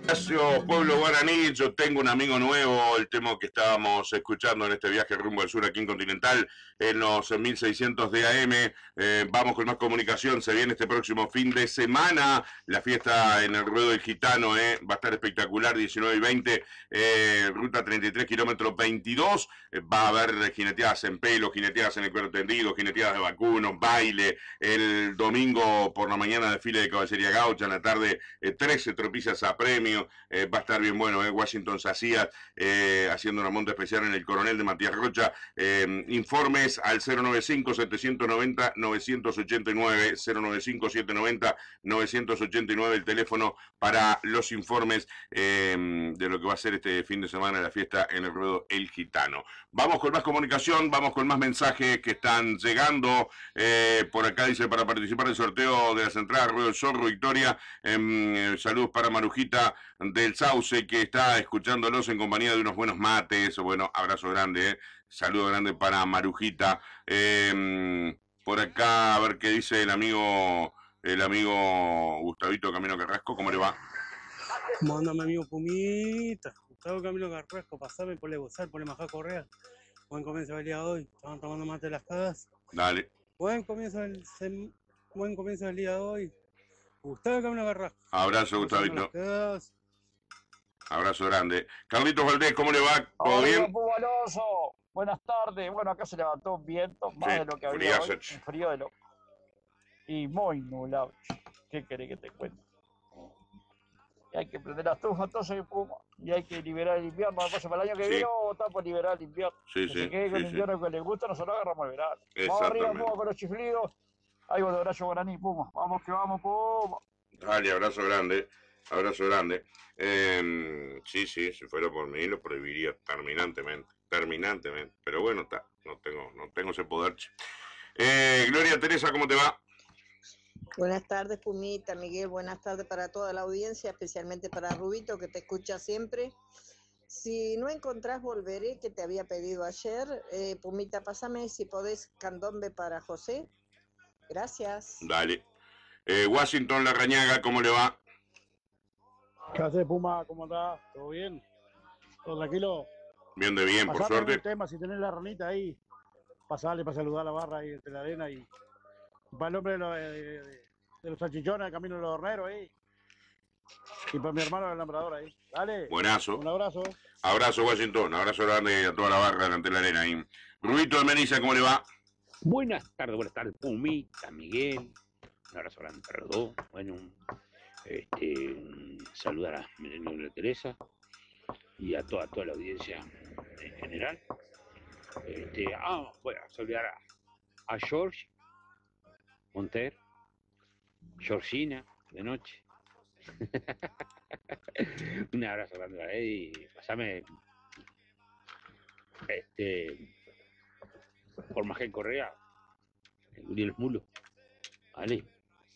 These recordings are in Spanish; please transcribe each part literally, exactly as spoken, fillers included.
Gracias, pueblo guaraní. Yo tengo un amigo nuevo, el tema que estábamos escuchando en este viaje rumbo al sur aquí en Continental, en los mil seiscientos de A M. Eh, vamos con más comunicación. Se viene este próximo fin de semana la fiesta en el Ruedo del Gitano. Eh. Va a estar espectacular, diecinueve y veinte, eh, ruta treinta y tres, kilómetros veintidós. Eh, va a haber jineteadas en pelo, jineteadas en el cuero tendido, jineteadas de vacunos, baile. El domingo por la mañana desfile de caballería gaucha, en la tarde eh, trece tropillas a premio. Eh, va a estar bien bueno, eh. Washington Sacía eh, haciendo una monta especial en el Coronel de Matías Rocha. Eh, informes al cero noventa y cinco, setecientos noventa, novecientos ochenta y nueve, cero noventa y cinco, setecientos noventa, novecientos ochenta y nueve, el teléfono para los informes eh, de lo que va a ser este fin de semana la fiesta en el Ruedo El Gitano. Vamos con más comunicación, vamos con más mensajes que están llegando. Eh, por acá dice, para participar del sorteo de las entradas Ruedo del Zorro, Victoria, eh, saludos para Marujita del Sauce, que está escuchándolos en compañía de unos buenos mates. Bueno, abrazo grande, eh. Saludo grande para Marujita. Eh, por acá, a ver qué dice el amigo, el amigo Gustavito Camilo Carrasco. ¿Cómo le va? ¿Cómo anda mi amigo Pumita? Gustavo Camilo Carrasco, pasame por Legozar, por Majá Correa. Buen comienzo del día de hoy. Estaban tomando mate de las casas. Dale. Buen comienzo del, sem... Buen comienzo del día de hoy. Gustavo Camilo Carrasco. Abrazo, Gustavito. Abrazo grande. Carlitos Valdés, ¿cómo le va? ¿Todo Amigo bien? Pumaloso, buenas tardes. Bueno, acá se levantó un viento, más Sí, de lo que había frío, hoy, un frío de lo... Y muy nublado. ¿Qué querés que te cuente? Y hay que prender las estufa, entonces, Puma. Y hay que liberar el invierno. Después, para el año que Sí. viene, vamos a votar por liberar el invierno. Sí, que sí, se quede con sí, el invierno sí. que le gusta, nosotros agarramos el verano. Vamos Exactamente. arriba, Puma, con los chiflidos. Ahí va el abrazo guaraní, Puma. Vamos que vamos, Puma. Dale, abrazo grande. Abrazo grande. Eh, sí, sí, si fuera por mí lo prohibiría terminantemente. Terminantemente. Pero bueno, está. No tengo, no tengo ese poder. Eh, Gloria Teresa, ¿cómo te va? Buenas tardes, Pumita, Miguel, buenas tardes para toda la audiencia, especialmente para Rubito, que te escucha siempre. Si no encontrás Volveré, que te había pedido ayer, eh, Pumita, pásame si podés candombe para José. Gracias. Dale. Eh, Washington Larrañaga, ¿cómo le va? ¿Qué haces, Puma? ¿Cómo andás? ¿Todo bien? ¿Todo tranquilo? Bien de bien, por Pasame suerte. un tema, si tenés la ranita ahí, pasale para saludar a la barra ahí entre la arena y para el nombre de los, de, de, de los salchichones, el camino de los horneros ahí. Y para mi hermano el alambrador ahí. Dale. Buenazo. Un abrazo. Abrazo, Washington. Abrazo grande a toda la barra delante de la arena ahí. Rubito de Meniza, ¿cómo le va? Buenas tardes, buenas tardes, Pumita, Miguel. Un abrazo grande para los dos. Bueno, este, saludar a Melania Teresa y a toda, toda la audiencia en general. Este, ah, bueno, saludar a, a George Monter, Georgina, de noche. Un abrazo grande para él y pasame este, por Majén Correa, Uriel Mulo. Vale.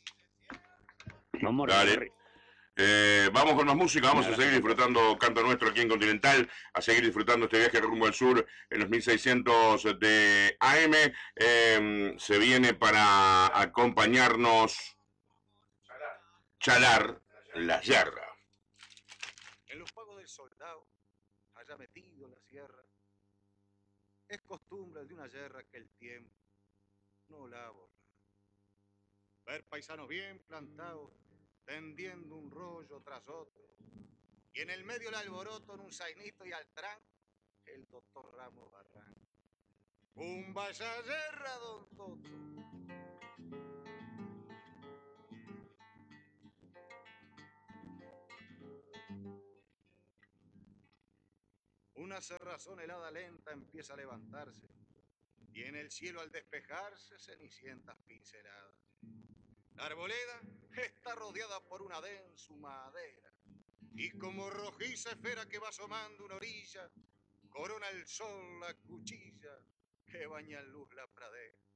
Vamos a Dale. Eh, vamos con más música, vamos a seguir disfrutando Canto Nuestro aquí en Continental, a seguir disfrutando este viaje rumbo al sur en los mil seiscientos de A M. Eh, se viene para acompañarnos Chalar, La Yerra. En los pagos del soldado, allá metido en la sierra, es costumbre de una yerra que el tiempo no la borra. Ver paisanos bien plantados, tendiendo un rollo tras otro, y en el medio el alboroto en un zainito y al tran, el doctor Ramos Barran. Un vaya yerra, don Toto. Una cerrazón helada lenta empieza a levantarse, y en el cielo al despejarse cenicientas pinceladas. La arboleda está rodeada por una densa madera, y como rojiza esfera que va asomando una orilla, corona el sol la cuchilla que baña en luz la pradera.